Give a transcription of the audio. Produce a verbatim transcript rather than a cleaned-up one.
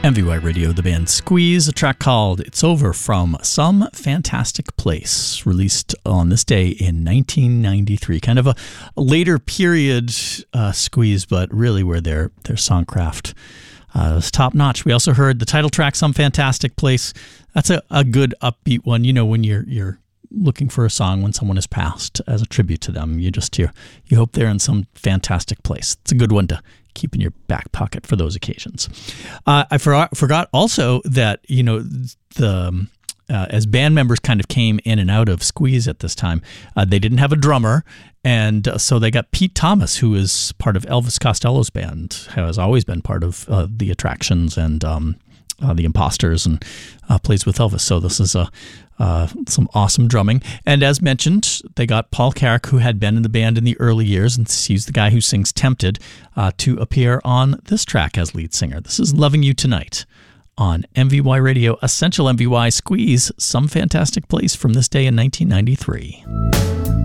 M V Y Radio, the band Squeeze, a track called It's Over from Some Fantastic Place, released on this day in nineteen ninety-three. Kind of a, a later period uh, Squeeze, but really where their, their songcraft uh, was top-notch. We also heard the title track, Some Fantastic Place. That's a, a good upbeat one. You know, when you're you're looking for a song when someone has passed as a tribute to them, you just you, you hope they're in some fantastic place. It's a good one to keep in your back pocket for those occasions. Uh, I forgot, forgot also that, you know, the uh, as band members kind of came in and out of Squeeze at this time, uh, they didn't have a drummer, and uh, so they got Pete Thomas, who is part of Elvis Costello's band, has always been part of uh, the Attractions and um, uh, the Imposters, and uh, plays with Elvis. So this is a Uh, some awesome drumming. And as mentioned, they got Paul Carrack, who had been in the band in the early years, and he's the guy who sings Tempted, uh, to appear on this track as lead singer. This is Loving You Tonight on M V Y Radio, Essential M V Y Squeeze, Some Fantastic Place from this day in nineteen ninety-three.